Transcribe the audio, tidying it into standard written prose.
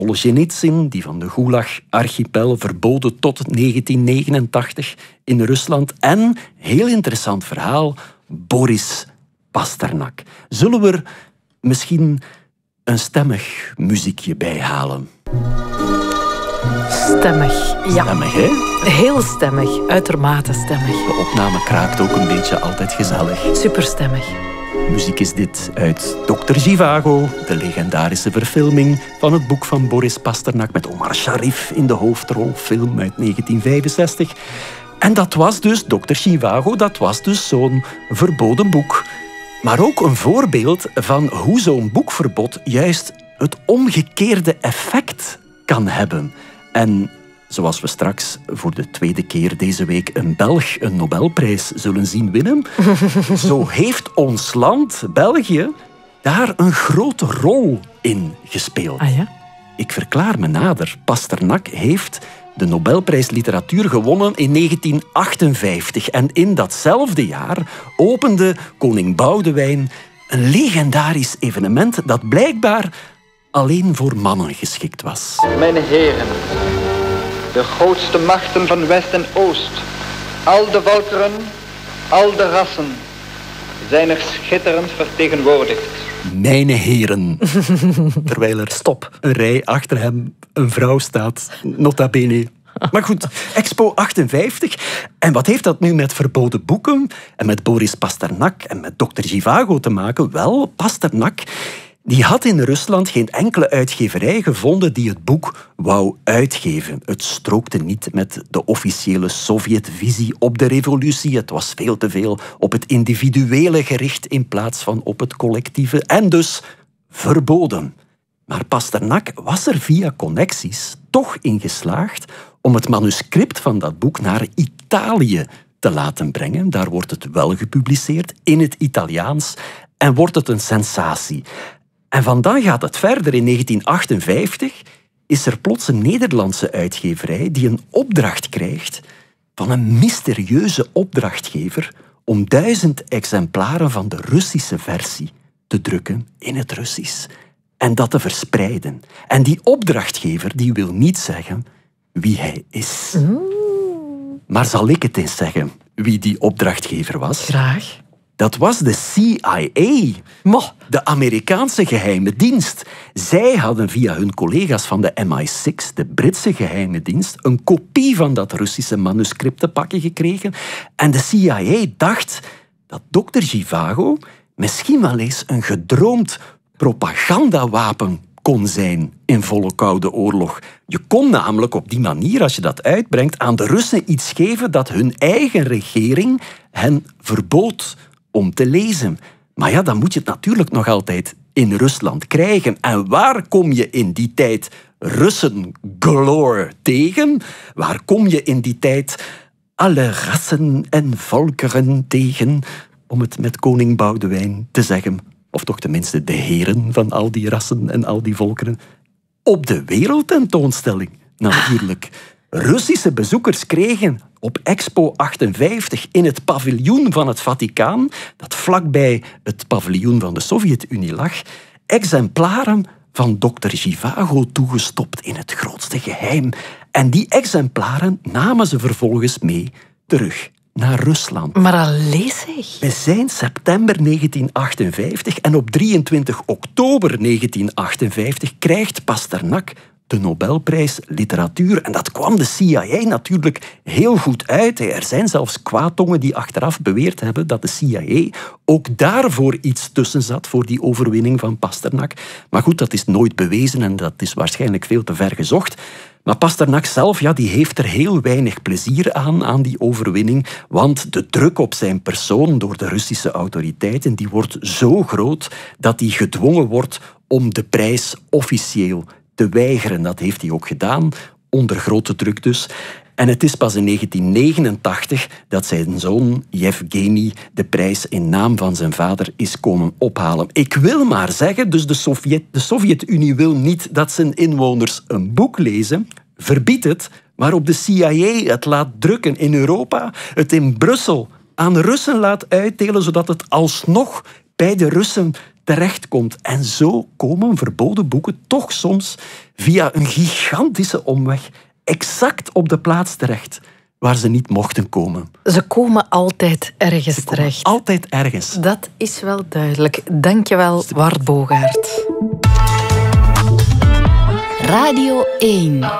Solzhenitsyn, die van de Gulag-archipel, verboden tot 1989 in Rusland. En, heel interessant verhaal, Boris Pasternak. Zullen we er misschien een stemmig muziekje bij halen? Stemmig, ja. Stemmig, hè? Heel stemmig, uitermate stemmig. De opname kraakt ook een beetje, altijd gezellig. Superstemmig. Muziek is dit uit Dr. Zhivago, de legendarische verfilming van het boek van Boris Pasternak met Omar Sharif in de hoofdrol, film uit 1965. En dat was dus, Dr. Zhivago, dat was dus zo'n verboden boek. Maar ook een voorbeeld van hoe zo'n boekverbod juist het omgekeerde effect kan hebben. En zoals we straks voor de tweede keer deze week een Belg een Nobelprijs zullen zien winnen, zo heeft ons land, België, daar een grote rol in gespeeld. Ah ja? Ik verklaar me nader. Pasternak heeft de Nobelprijs Literatuur gewonnen in 1958. En in datzelfde jaar opende koning Boudewijn een legendarisch evenement dat blijkbaar alleen voor mannen geschikt was. Mijn heren, de grootste machten van West en Oost, al de volkeren, al de rassen, zijn er schitterend vertegenwoordigd. Mijn heren. Terwijl er een rij achter hem een vrouw staat. Nota bene. Maar goed, Expo 58. En wat heeft dat nu met verboden boeken en met Boris Pasternak en met Dr. Zhivago te maken? Wel, Pasternak die had in Rusland geen enkele uitgeverij gevonden die het boek wou uitgeven. Het strookte niet met de officiële Sovjetvisie op de revolutie. Het was veel te veel op het individuele gericht in plaats van op het collectieve. En dus verboden. Maar Pasternak was er via connecties toch in geslaagd om het manuscript van dat boek naar Italië te laten brengen. Daar wordt het wel gepubliceerd in het Italiaans en wordt het een sensatie. En vandaag gaat het verder. In 1958 is er plots een Nederlandse uitgeverij die een opdracht krijgt van een mysterieuze opdrachtgever om 1000 exemplaren van de Russische versie te drukken in het Russisch en dat te verspreiden. En die opdrachtgever die wil niet zeggen wie hij is. Maar zal ik het eens zeggen wie die opdrachtgever was? Graag. Dat was de CIA, de Amerikaanse geheime dienst. Zij hadden via hun collega's van de MI6, de Britse geheime dienst, een kopie van dat Russische manuscript te pakken gekregen. En de CIA dacht dat Dr. Zhivago misschien wel eens een gedroomd propagandawapen kon zijn in volle Koude Oorlog. Je kon namelijk op die manier, als je dat uitbrengt, aan de Russen iets geven dat hun eigen regering hen verbood om te lezen. Maar ja, dan moet je het natuurlijk nog altijd in Rusland krijgen. En waar kom je in die tijd Russen galore tegen? Waar kom je in die tijd alle rassen en volkeren tegen? Om het met koning Boudewijn te zeggen, of toch tenminste de heren van al die rassen en al die volkeren, op de wereldtentoonstelling natuurlijk. Russische bezoekers kregen op Expo 58 in het paviljoen van het Vaticaan, dat vlakbij het paviljoen van de Sovjet-Unie lag, exemplaren van Dr. Zhivago toegestopt in het grootste geheim. En die exemplaren namen ze vervolgens mee terug naar Rusland. Maar allee zeg. We zijn september 1958 en op 23 oktober 1958 krijgt Pasternak de Nobelprijs Literatuur. En dat kwam de CIA natuurlijk heel goed uit. Er zijn zelfs kwaadtongen die achteraf beweerd hebben dat de CIA ook daarvoor iets tussen zat, voor die overwinning van Pasternak. Maar goed, dat is nooit bewezen en dat is waarschijnlijk veel te ver gezocht. Maar Pasternak zelf, ja, die heeft er heel weinig plezier aan die overwinning, want de druk op zijn persoon door de Russische autoriteiten die wordt zo groot dat hij gedwongen wordt om de prijs officieel te weigeren. Dat heeft hij ook gedaan, onder grote druk dus. En het is pas in 1989 dat zijn zoon Yevgeny de prijs in naam van zijn vader is komen ophalen. Ik wil maar zeggen, dus de Sovjet-Unie wil niet dat zijn inwoners een boek lezen, verbiedt het, maar op de CIA het laat drukken in Europa, het in Brussel aan de Russen laat uitdelen, zodat het alsnog bij de Russen terechtkomt. En zo komen verboden boeken toch soms via een gigantische omweg exact op de plaats terecht waar ze niet mochten komen. Ze komen altijd ergens terecht. Altijd ergens. Dat is wel duidelijk. Dankjewel, Wart Bogaert. Radio 1.